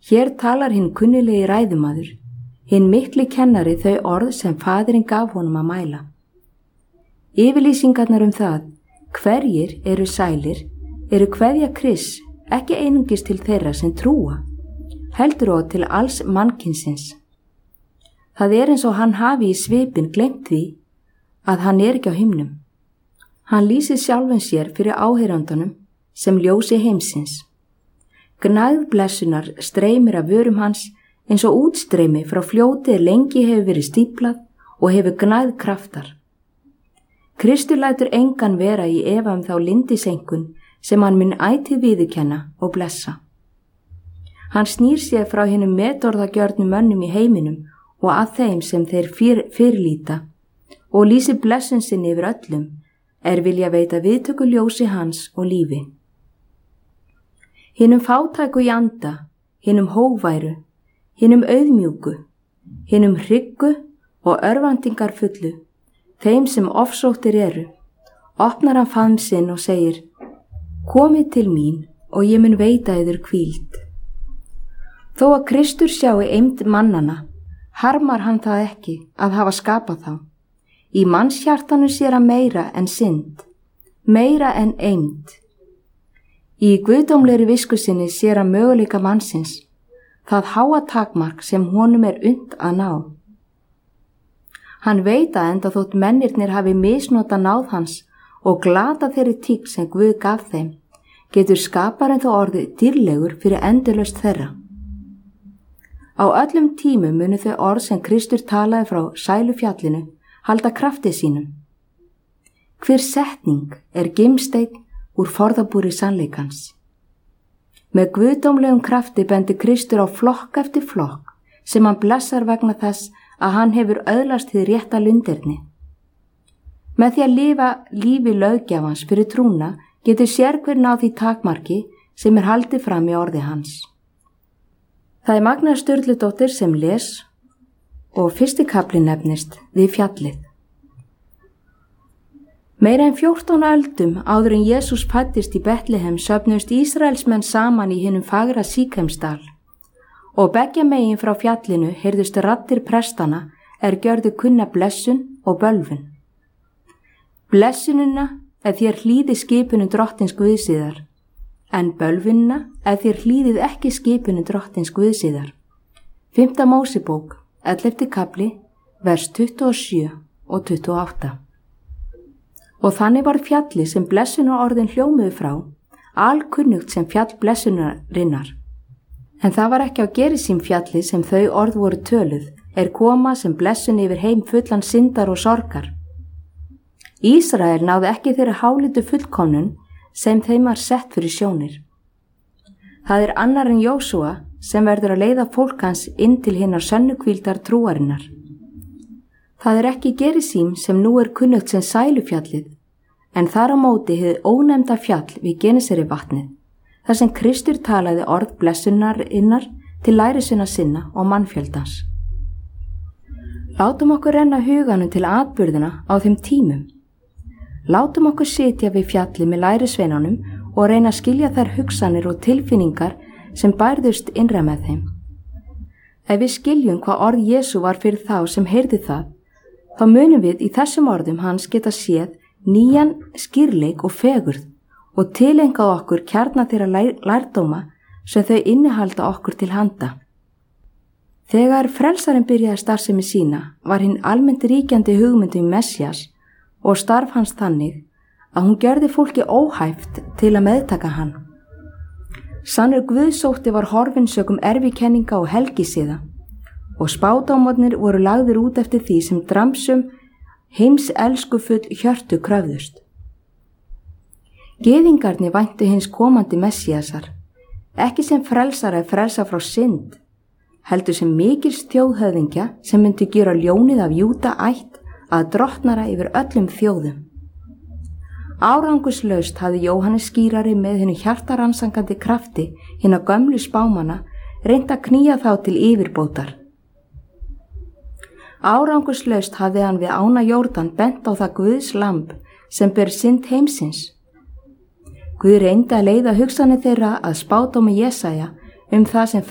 Hér talar hinn kunnilegi ræðumaður, hinn mikli kennari þau orð sem faðirinn gaf honum að mæla. Yfirlýsingarnar það, hverjir eru sælir, eru kveðja Krists ekki einungis til þeirra sem trúa, heldur og til alls mannkynsins. Það eins og hann hafi í svipinn gleymt því að hann ekki á himnum. Hann lýsir sjálfum sér fyrir áheyrendunum sem ljósi heimsins. Gnægð blessunar streymir af vörum hans eins og útstreymi frá fljóti lengi hefur verið stíplað og hefur gnægð kraftar. Kristur lætur engan vera í efa þá lindisenkun sem hann mun ætíð viðurkenna og blessa. Hann snýr sér frá hinum metorðagjörnu mönnum í heiminum og að þeim sem þeir fyrirlíta og lýsir blessun sinni yfir öllum vilja veita viðtöku ljósi hans og lífi. Hinum fátæku í anda, hinum hóværu, hinum auðmjúku, hinum hryggu og örvæntingar fullu, þeim sem ofsóttir eru, opnar hann faðm sinn og segir: Komið til mín og ég mun veita yður hvíld. Þó að Kristur sjái eymd mannana, harmar hann það ekki að hafa skapað þá. Í mannshjartanu sér hann meira en synd, meira en eymd. Í guðdómlegri visku sinni sér hann möguleika mannsins, það háa takmark sem honum unnt að ná. Hann veit að enda þótt mennirnir hafi misnota náð hans og glata þeirri tík sem Guð gaf þeim, getur skaparinn þó orðið dýrlegur fyrir endalaust þeirra. Á öllum tímum munu þau orð sem Kristur talaði frá sælufjallinu halda krafti sínum. Hver setning gimsteinn úr forðabúri sannleikans. Með guðdómlegum krafti bendir Kristur á flokk eftir flokk sem hann blessar vegna þess að hann hefur öðlast hið rétta lunderni. Með því að lifa lífi löggjafans fyrir trúna getur sérhver náð því takmarki sem haldið fram í orði hans. Það Magna Sturludóttir sem les og fyrsti kafli nefnist Við fjallið. Meira en 14 öldum áður en Jesús fæddist í Betlehem söfnuðust Ísraelsmenn saman í hinum fagra Síkemsdal og beggja megin frá fjallinu heyrðust raddir prestana gjörðu kunna blessun og bölvun. Blessunina þér hlýði skipinu drottins Guðsíðar, en bölvunina þér hlýðið ekki skipinu drottins Guðsíðar. 5. Mósebók, 11. kafli, vers 27 og 28. Og þannig var fjalli sem blessunar orðin hljómuðu frá, alkunnugt sem fjall blessunarinnar. En það var ekki á Gerisím fjalli sem þau orð voru töluð, koma sem blessun yfir heim fullan syndar og sorgar. Ísrael náði ekki þeirri hálitu fullkomnun sem þeim var sett fyrir sjónir. Það annar en Jósúa sem verður að leiða fólk hans inn til hinnar sönnu hvíldar trúarinnar. Það ekki Gerisím sem nú kunnugt sem sælufjallið, en þar á móti hið ónefnda fjall við Genesari vatnið, þar sem Kristur talaði orð blessunarinnar til lærisveina sinna og mannfjöldans. Látum okkur renna huganum til atburðina á þeim tímum. Látum okkur sitja við fjalli með lærisveinunum og reyna að skilja þær hugsanir og tilfinningar sem bærðust innra með þeim. Ef við skiljum hvað orð Jesú var fyrir þá sem heyrðu það, þá munum við í þessum orðum hans geta séð nýjan skýrleik og fegurð og tilengað okkur kjarna þeirra lærdóma sem þau innihalda okkur til handa. Þegar frelsarinn byrjaði starfsemi sína var hinn almennt ríkjandi hugmyndum Messías og starf hans þannig að hún gjörði fólki óhæft til að meðtaka hann. Sannur guðsótti var horfinn sökum erfikenninga og helgisiða og spádómarnir voru lagðir út eftir því sem dramsum heimselskufull hjörtu kröfðust. Gyðingarnir væntu hins komandi Messíasar, ekki sem frelsara frelsa frá synd, heldur sem mikils þjóðhöfðingja sem myndi gera ljónið af Júda ætt að drottnara yfir öllum þjóðum. Árangurslaust hafði Jóhannes skýrari með hennu hjartaransangandi krafti hinna gömlu spámanna reynt að knýja þá til yfirbótar. Árangurslaust hafði hann við ána Jórdan bent á það Guðs lamb sem ber synd heimsins. Guð reyndi að leiða hugsanir þeirra að spádómi Jesaja það sem